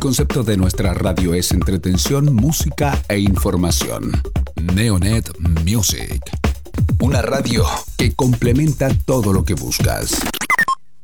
concepto de nuestra radio es entretención, música e información. Neonet Music. Una radio que complementa todo lo que buscas.